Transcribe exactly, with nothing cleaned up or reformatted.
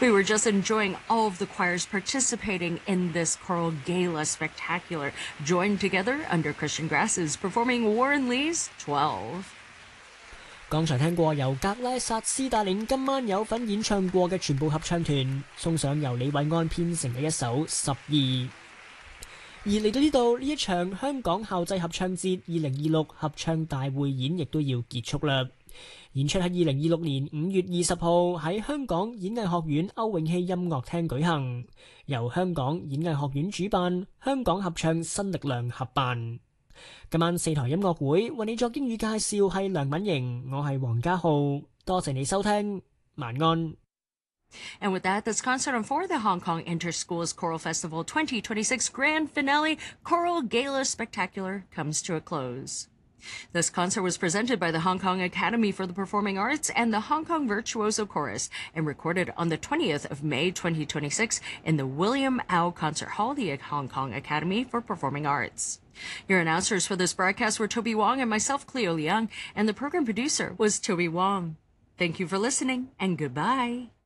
We were just enjoying all of the choirs participating in this choral gala spectacular, joined together under Christian Grasses, performing Warren Lee's twelve. 剛才聽過由格拉薩斯帶領今晚有份演唱過嘅全部合唱團，送上由李偉安編成嘅一首《十二》。而嚟到呢度，呢一場香港校際合唱節二零二六合唱大匯演亦都要結束啦。演出喺二零二六年五月二十號喺香港演藝學院歐永熙音樂廳舉行，由香港演藝學院主辦，香港合唱新力量合辦。今晚四台音樂會為你作英語介紹係梁敏瑩，我係黃家浩，多謝你收聽，晚安。 And with that, this concert for the Hong Kong Inter-Schools Choral Festival twenty twenty-six Grand Finale Choral Gala Spectacular comes to a close. This concert was presented by the Hong Kong Academy for the Performing Arts and the Hong Kong Virtuoso Chorus and recorded on the twentieth of May twenty twenty-six in the William Au Concert Hall, the Hong Kong Academy for Performing Arts. Your announcers for this broadcast were Toby Wong and myself, Cleo Liang, and the program producer was Toby Wong. Thank you for listening, and goodbye.